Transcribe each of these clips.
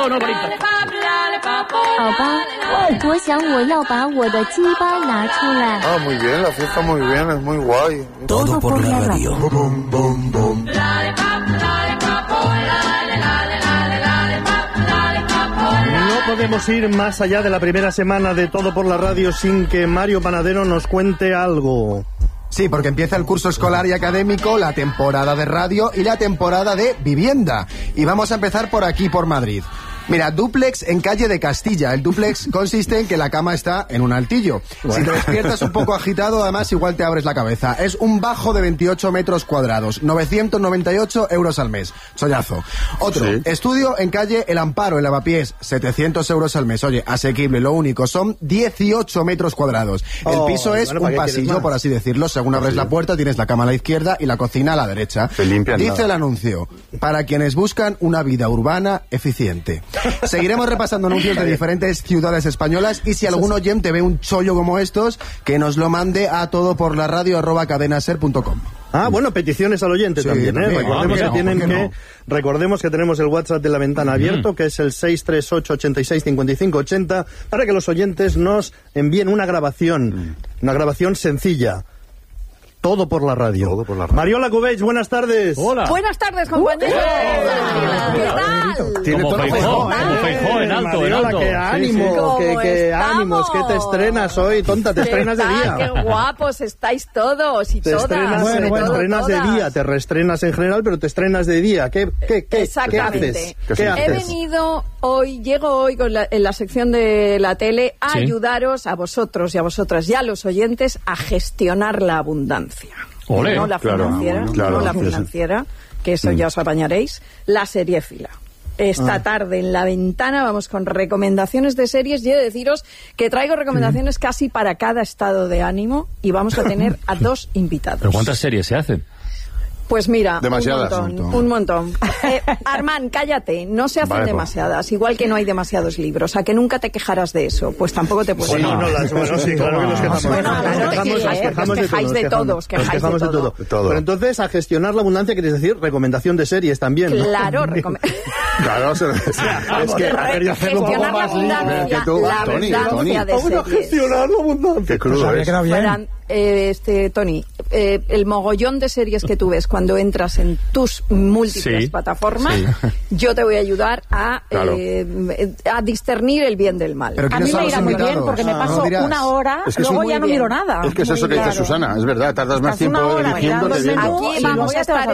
no, no conecta. 好吧，我想我要把我的鸡巴拿出来。 Ah, muy bien, la fiesta muy bien, es muy guay. Todo por la radio. No podemos ir más allá de la primera semana de Todo por la Radio sin que Mario Panadero nos cuente algo. Sí, porque empieza el curso escolar y académico, la temporada de radio y la temporada de vivienda. Y vamos a empezar por aquí, por Madrid. Mira, dúplex en calle de Castilla. El dúplex consiste en que la cama está en un altillo. Si te despiertas un poco agitado, además igual te abres la cabeza. Es un bajo de 28 metros cuadrados, 998 euros al mes. Chollazo. Otro, estudio en calle El Amparo, en Lavapiés, 700 euros al mes. Oye, asequible. Lo único, son 18 metros cuadrados. El piso es un pasillo, por así decirlo. Según abres la puerta, tienes la cama a la izquierda y la cocina a la derecha. Dice el anuncio, para quienes buscan una vida urbana eficiente. Seguiremos repasando anuncios de diferentes ciudades españolas y si algún oyente ve un chollo como estos, que nos lo mande a todoporlaradio@cadenaser.com. Ah, bueno, peticiones al oyente también, ¿eh? Recordemos que tenemos el WhatsApp de La Ventana abierto, que es el 638-86-55-80, para que los oyentes nos envíen una grabación sencilla. Todo por la radio. Todo por la radio. Mariola Cubells, buenas tardes. Hola. Buenas tardes, compañeros. ¿Qué tal? Tiene todo Feijó en alto, Mariola, qué ánimo, qué ánimos, que te estrenas hoy, tonta, te estrenas de día. Qué guapos estáis todos y todas. Te estrenas de día, te reestrenas en general, pero te estrenas de día. ¿Qué haces? He venido hoy, llego hoy en la sección de la tele a ayudaros a vosotros y a vosotras y a los oyentes a gestionar la abundancia. Olé, no la financiera, que eso ya os apañaréis, la seriéfila. Esta tarde en La Ventana vamos con recomendaciones de series y he de deciros que traigo recomendaciones casi para cada estado de ánimo y vamos a tener a 2 invitados. ¿Pero cuántas series se hacen? Pues mira, demasiadas, un montón. Armand, cállate, no se hacen demasiadas, igual que no hay demasiados libros, a que nunca te quejarás de eso, pues tampoco te puedes quejar. Sí, claro que nos quejamos. Os quejáis de todos, quejáis de todo. Pero entonces, a gestionar la abundancia, quieres decir recomendación de series también, ¿no? Claro, Claro, es que quería hacerlo un poco más libre que tú, Tony. ¿Cómo gestionar la abundancia? Qué crudo es. Tony, el mogollón de series que tú ves cuando entras en tus múltiples plataformas, yo te voy a ayudar a discernir el bien del mal. A mí me irá muy bien porque me paso una hora, luego ya no miro nada. Es que es eso que dice Susana, es verdad, tardas más tiempo eligiendo que viendo. Aquí vamos a estar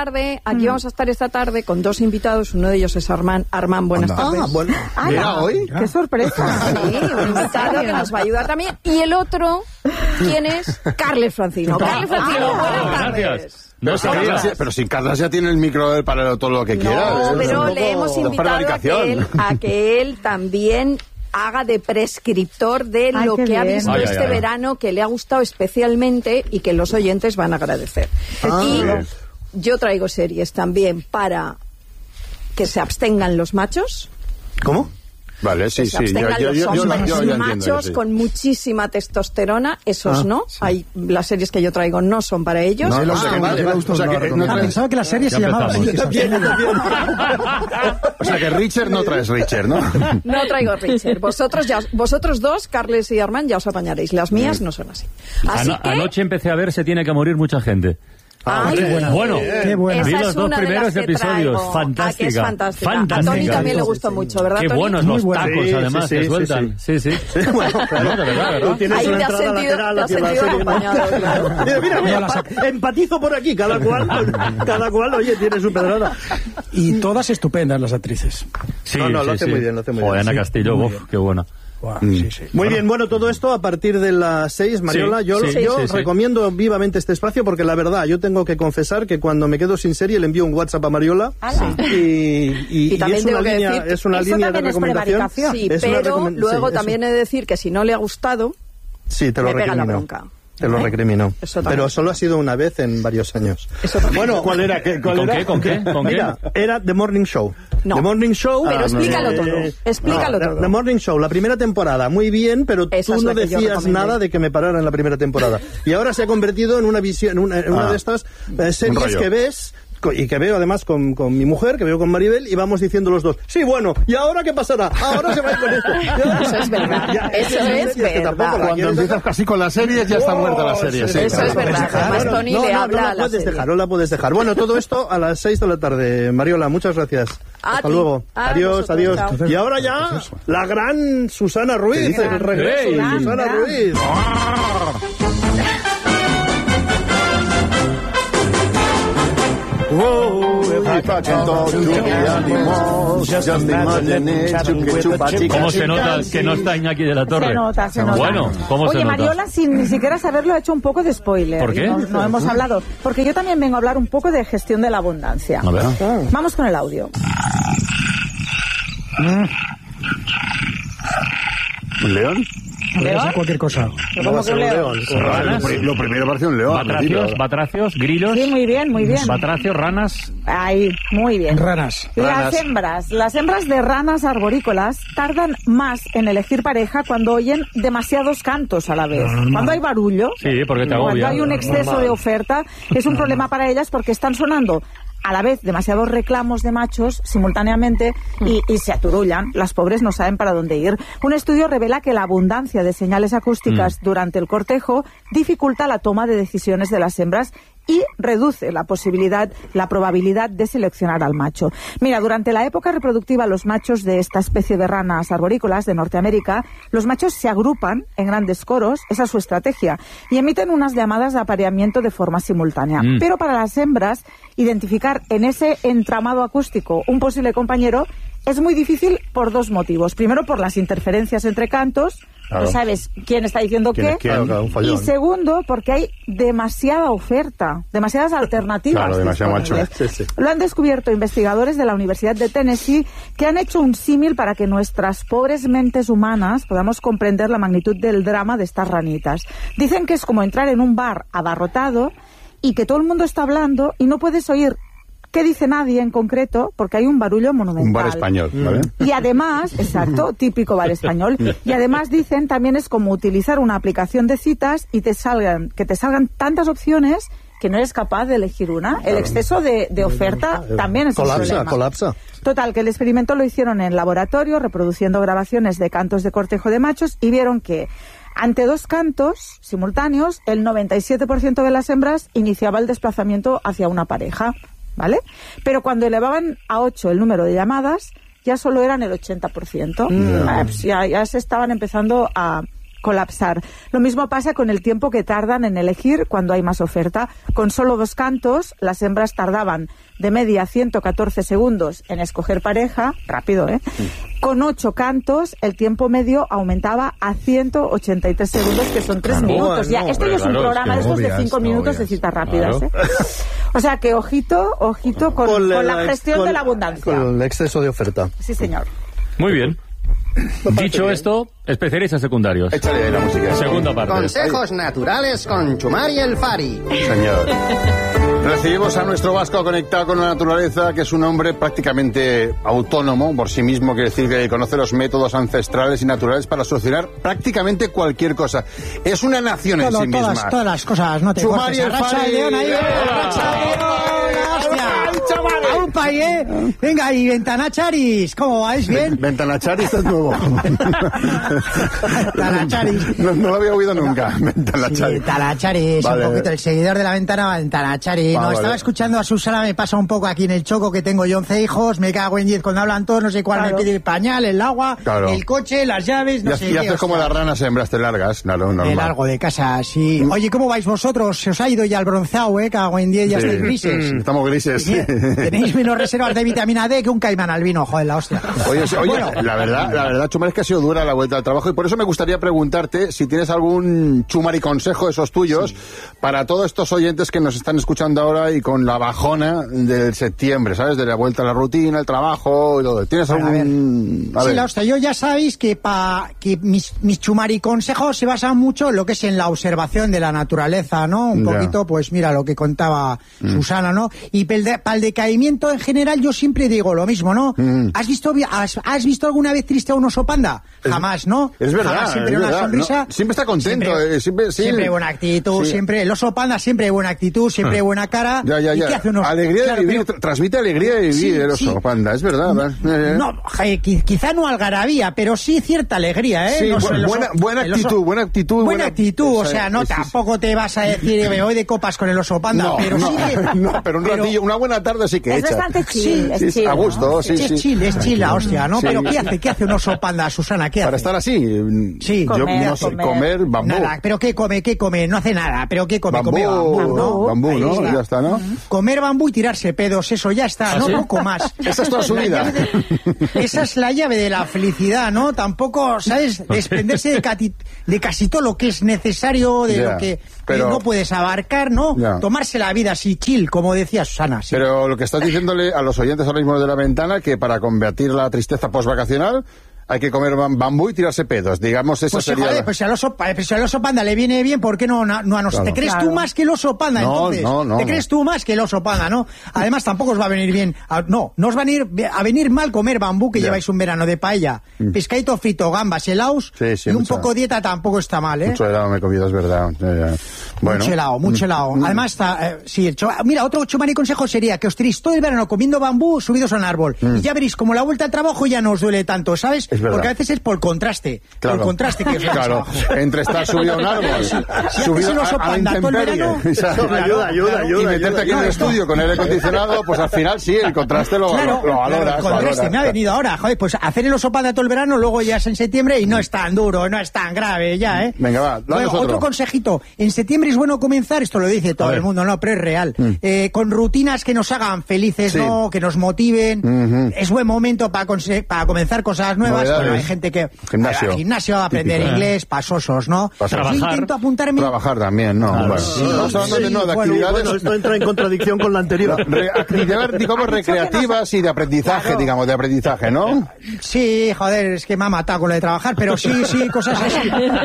esta tarde con 2 invitados, uno de ellos es Armand. Buenas tardes. Mira, hoy. ¡Qué sorpresa! Sí, un invitado que nos va a ayudar también. Y el otro, ¿quién es? Carles Francino. Carles Francino, buenas tardes. No sabía. Pero si Carlos ya tiene el micro para todo lo que quiera. No, pero le hemos invitado a que él también haga de prescriptor de lo que ha visto este verano, que le ha gustado especialmente y que los oyentes van a agradecer. Y yo traigo series también para que se abstengan los machos. ¿Cómo? Vale, sí, yo machos con muchísima testosterona, esos no. Hay las series que yo traigo no son para ellos. Pensaba que la serie se llamaba así. O sea que Richard no traes Richard, ¿no? No traigo Richard. Vosotros dos, Carles y Armand, ya os apañaréis. Las mías no son así. Anoche empecé a ver Se tiene que morir mucha gente. Qué buena. Vi los 2 primeros episodios. Fantástica. Es fantástica. A Tony también le gustó mucho, ¿verdad, Qué Tony? buenos los tacos, además, que sueltan. Sí. Bueno, claro, de verdad. Ahí te has sentido acompañado, claro. Mira, empatizo por aquí. Cada cual, oye, tiene su pedrada. Y todas estupendas las actrices. Sí, lo hace muy bien, Ana Castillo, qué buena. Muy bien, bueno, todo esto a partir de las 6, Mariola, yo recomiendo vivamente este espacio porque la verdad, yo tengo que confesar que cuando me quedo sin serie le envío un WhatsApp a Mariola y también es una línea de recomendación. Sí, pero luego también he de decir que si no le ha gustado, te lo pega la bronca. Te lo recriminó. Pero solo ha sido una vez en varios años. Bueno, ¿cuál era? ¿Con qué? Mira, era The Morning Show. No. The Morning Show. Pero explícalo todo. Explícalo todo. The Morning Show, la primera temporada, muy bien, pero tú no decías nada de que me parara en la primera temporada. Y ahora se ha convertido en una visión, en una de estas series que ves y que veo además con mi mujer, que veo con Maribel, y vamos diciendo los dos, sí, bueno, ¿y ahora qué pasará? Ahora se va a ir con esto. Eso es verdad. Eso es verdad. Cuando empiezas casi con las series, ya está muerta la serie. Eso es verdad. Además, Tony le habla a la serie. No la puedes dejar. Bueno, todo esto a las 6 de la tarde. Mariola, muchas gracias. Hasta luego. Adiós. Chao. Y ahora ya, la gran Susana Ruiz. El regreso de Susana Ruiz. ¿Cómo se nota que no está Iñaki de la Torre? Se nota. Bueno, ¿cómo se nota? Oye, Mariola, sin ni siquiera saberlo, ha hecho un poco de spoiler. ¿Por qué? No hemos hablado. Porque yo también vengo a hablar un poco de gestión de la abundancia. A ver. Vamos con el audio. ¿Un león? ¿León? Cualquier cosa. ¿Cómo que un león? Lo primero parece un león. Batracios, grillos. Sí, muy bien. Batracios, ranas. Ahí, muy bien. Ranas. Las hembras de ranas arborícolas tardan más en elegir pareja cuando oyen demasiados cantos a la vez. Cuando hay barullo, sí, porque te agobia. Cuando hay un exceso de oferta, es un problema para ellas porque están sonando a la vez demasiados reclamos de machos simultáneamente y se aturullan. Las pobres no saben para dónde ir. Un estudio revela que la abundancia de señales acústicas durante el cortejo dificulta la toma de decisiones de las hembras y reduce la probabilidad de seleccionar al macho. Mira, durante la época reproductiva, los machos de esta especie de ranas arborícolas de Norteamérica, los machos se agrupan en grandes coros, esa es su estrategia, y emiten unas llamadas de apareamiento de forma simultánea. Pero para las hembras, identificar en ese entramado acústico un posible compañero es muy difícil por dos motivos. Primero, por las interferencias entre cantos. Claro. No sabes quién está diciendo qué. Y segundo, porque hay demasiada oferta, demasiadas alternativas. Claro, demasiado macho. Sí. Lo han descubierto investigadores de la Universidad de Tennessee, que han hecho un símil para que nuestras pobres mentes humanas podamos comprender la magnitud del drama de estas ranitas. Dicen que es como entrar en un bar abarrotado y que todo el mundo está hablando y no puedes oír qué dice nadie en concreto, porque hay un barullo monumental. Un bar español, ¿vale? Y además, exacto, típico bar español, y además dicen también es como utilizar una aplicación de citas y que te salgan tantas opciones que no eres capaz de elegir una. El exceso de oferta también es un problema. Colapsa. Total, que el experimento lo hicieron en laboratorio, reproduciendo grabaciones de cantos de cortejo de machos, y vieron que ante dos cantos simultáneos, el 97% de las hembras iniciaba el desplazamiento hacia una pareja. ¿Vale? Pero cuando elevaban a 8 el número de llamadas, ya solo eran el 80%. Pues ya se estaban empezando a colapsar. Lo mismo pasa con el tiempo que tardan en elegir cuando hay más oferta. Con solo 2 cantos, las hembras tardaban de media 114 segundos en escoger pareja, rápido, ¿eh? Con 8 cantos, el tiempo medio aumentaba a 183 segundos, que son 3 minutos. Ya, esto ya es un programa de estos de 5 minutos de citas rápidas, ¿eh? O sea que ojito con la gestión de la abundancia. Con el exceso de oferta. Sí, señor. Muy bien. Dicho esto, especialistas secundarios. Échale ahí la música. Segunda parte. Consejos naturales con Chumari el Fari. Señor. Recibimos a nuestro vasco conectado con la naturaleza, que es un hombre prácticamente autónomo por sí mismo, quiere decir que conoce los métodos ancestrales y naturales para solucionar prácticamente cualquier cosa. Es una nación en sí misma. Todas las cosas, no te Chumari el Fari. Venga, y Ventanacharis, ¿cómo vais? ¿Bien? Ventanacharis es nuevo. Ventanacharis. No lo había oído nunca. Ventanacharis. Sí, Talacharis, vale. Un poquito, el seguidor de la ventana, Ventanacharis. No, estaba escuchando a Susana, me pasa un poco aquí en el Choco, que tengo yo 11 hijos, me cago en 10 cuando hablan todos, no sé cuál me pide el pañal, el agua, el coche, las llaves, no sé qué. Y haces como las ranas hembras, te largas, normal. Me largo de casa, sí. Oye, ¿cómo vais vosotros? Se os ha ido ya el bronceado, cago en 10, ya estáis grises. Estamos grises. Tenéis menos reservas de vitamina D que un caimán albino, joder, la hostia. Oye, bueno, la verdad, Chumari, es que ha sido dura la vuelta al trabajo, y por eso me gustaría preguntarte si tienes algún Chumari consejo, esos tuyos, para todos estos oyentes que nos están escuchando ahora y con la bajona del septiembre, ¿sabes? De la vuelta a la rutina, el trabajo y todo. ¿Tienes algún...? Sí, la hostia, yo ya sabéis que mis Chumari consejos se basan mucho en lo que es en la observación de la naturaleza, ¿no? Un poquito, pues mira, lo que contaba Susana, ¿no? Y para el decaimiento en general yo siempre digo lo mismo, ¿no? ¿Has visto alguna vez triste a un oso panda? Jamás, ¿no? Es verdad. Jamás, siempre una sonrisa. No, siempre está contento. Siempre buena actitud, siempre. El oso panda siempre buena actitud, siempre buena cara. Ya. ¿Y qué hace un oso? Alegría de vivir, transmite alegría de vivir el oso panda, es verdad. No, quizá no algarabía, pero sí cierta alegría, ¿eh? Sí, no, buena actitud. Buena actitud, o sea, no tampoco te vas a decir me voy de copas con el oso panda, pero sí pero un ratillo, una buena tarde sí que es echa. Bastante chill, es chill, a gusto, sí. Es chill la hostia, ¿no? Sí. Pero ¿qué hace un oso panda, Susana? ¿Qué hace? Para estar así, sí, yo no sé, comer bambú. Nada, pero ¿qué come? No hace nada, pero ¿qué come? Bambú, come bambú, ¿no? Bambú, ¿no? Ya está, ¿no? Comer bambú y tirarse pedos, eso ya está, no poco más. Esa es toda su vida. Esa es la llave de la felicidad, ¿no? Tampoco, ¿sabes? Desprenderse de casi todo lo que es necesario, de lo que no puedes abarcar, ¿no? Tomarse la vida así chill, como decía Susana. Sí. Pero lo que estás diciéndole a los oyentes ahora mismo de La Ventana, que para combatir la tristeza postvacacional hay que comer bambú y tirarse pedos, digamos, eso sería... Joder, pues si al oso panda le viene bien, ¿por qué no a nosotros? Claro. ¿Te crees tú más que el oso panda, entonces? No. ¿Te crees tú más que el oso panda, no? Además, tampoco os va a venir bien... No os va a venir mal comer bambú, que lleváis un verano de paella. Pescadito frito, gambas, helados, y un poco dieta tampoco está mal, ¿eh? Mucho helado me he comido, es verdad. Bueno. Mucho helado. Además, mira, otro chumari consejo sería que os tiréis todo el verano comiendo bambú subidos a un árbol. Y ya veréis, como la vuelta al trabajo ya no os duele tanto, ¿sabes? Porque a veces es por contraste. Claro. Por contraste que os claro. Entre estar subido a un árbol, subido a la intemperie, ayuda, y meterte aquí en el estudio con aire acondicionado, pues al final sí, el contraste lo valoras. El contraste me ha venido ahora, joder, pues hacer el oso panda todo el verano, luego ya es en septiembre y no es tan duro, no es tan grave ya, ¿eh? Venga, va, otro consejito. En septiembre es bueno comenzar, esto lo dice todo el mundo, no, pero es real. Con rutinas que nos hagan felices, ¿no? Que nos motiven. Es buen momento para comenzar cosas nuevas. Bueno, hay gente que gimnasio a aprender inglés, pasosos, ¿no? Trabajar. Yo intento apuntarme. Trabajar también, ¿no? Claro. Estamos hablando de actividades. Bueno, esto entra en contradicción con la anterior. Actividades, digamos, recreativas y de aprendizaje, digamos, ¿no? Sí, joder, es que me ha matado con lo de trabajar, pero sí, cosas así.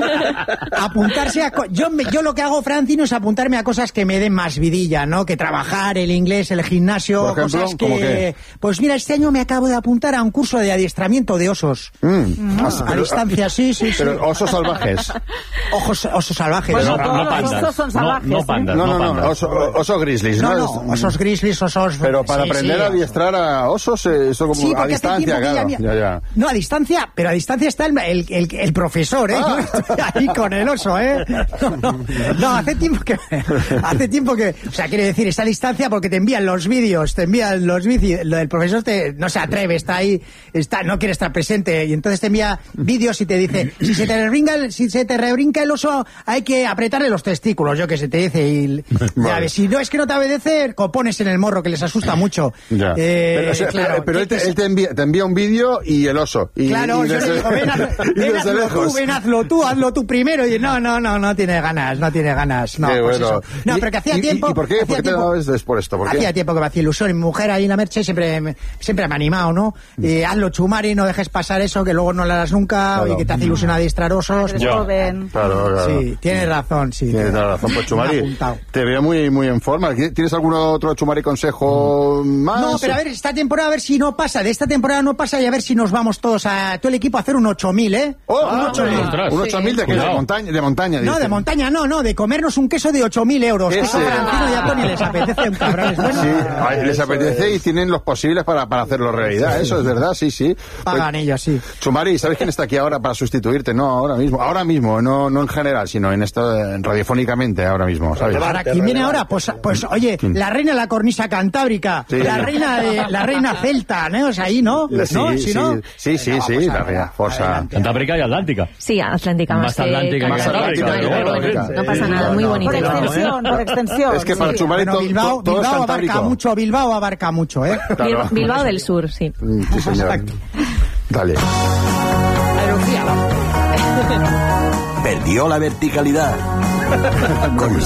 Apuntarse a... Yo lo que hago, Francino, es apuntarme a cosas que me den más vidilla, ¿no? Que trabajar, el inglés, el gimnasio, por ejemplo, cosas que... Pues mira, este año me acabo de apuntar a un curso de adiestramiento de osos. A distancia, sí. Pero osos salvajes. Osos salvajes. Bueno, no pandas. Los osos son salvajes. No pandas. No, osos grizzlies, ¿no? No, osos grizzlies, osos... Pero para aprender a adiestrar a osos, eso como a distancia, claro. Ya. No, a distancia, pero a distancia está el profesor, ¿eh? Yo estoy ahí con el oso, ¿eh? No, hace tiempo que... O sea, quiere decir, está a distancia porque te envían los vídeos, el profesor no se atreve, está ahí, no quiere estar presente, y entonces te envía vídeos y te dice, si se te rebrinca el oso, hay que apretarle los testículos, yo que sé, te dice, y vale. Si no es que no te obedece, pones en el morro, que les asusta mucho. Ya. Pero él te envía un vídeo y el oso. Claro, yo le digo, ven, hazlo tú primero, y no tiene ganas. No, pues eso. No, pero que hacía tiempo... ¿Y por qué? ¿Por qué te dabas por esto? Hacía tiempo que me hacía ilusión, mi mujer ahí en la Merche siempre me ha animado, ¿no? Hazlo, Chumari, no dejes pasar eso, que luego no lo harás nunca, y que te hace ilusión adiestrar osos. Claro. Sí, tienes razón, sí. Tienes razón, pues Chumari, te veo muy en forma. ¿Tienes algún otro Chumari consejo más? No, pero a ver, esta temporada, a ver si no pasa, de esta temporada no pasa, y a ver si nos vamos todos todo el equipo a hacer un 8000, ¿eh? Un 8000 de qué, de montaña. No, de montaña no, de comernos un queso de 8.000 euros. Que eso a Francino y a Tony les apetece un cabrón. Sí, les apetece y tienen los posibles para hacerlo realidad, eso es verdad, sí. Pagan ellos, sí. Chumari, ¿sabes quién está aquí ahora para sustituirte? No, ahora mismo, no en general, sino en esto radiofónicamente ahora mismo, ¿sabes? ¿Para quién viene ahora? Pues oye, la reina de la cornisa cantábrica, sí. la reina celta, ¿no? O sea, ahí, ¿no? Sí, la reina forza. Cantábrica y atlántica. Sí, atlántica más atlántica que cantábrica. No pasa nada, muy bonito. Por extensión. Es que para Chumari todo es cantábrico. Bilbao abarca mucho, ¿eh? Claro. Bilbao del Sur, sí. Sí, señor. Exacto. Dale. Perdió la verticalidad. Con